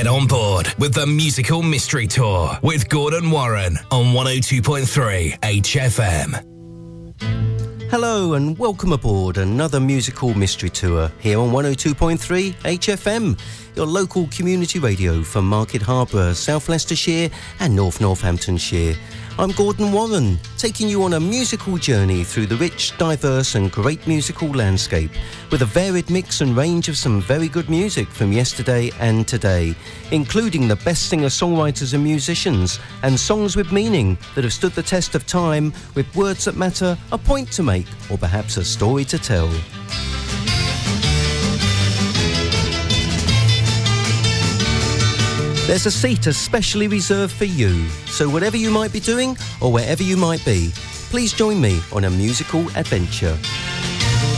Get on board with the Musical Mystery Tour with Gordon Warren on 102.3 HFM. Hello and welcome aboard another Musical Mystery Tour here on 102.3 HFM, your local community radio for Market Harborough, South Leicestershire and North Northamptonshire. I'm Gordon Warren, taking you on a musical journey through the rich, diverse and great musical landscape with a varied mix and range of some very good music from yesterday and today, including the best singer-songwriters and musicians and songs with meaning that have stood the test of time with words that matter, a point to make or perhaps a story to tell. There's a seat especially reserved for you, so whatever you might be doing or wherever you might be, please join me on a musical adventure.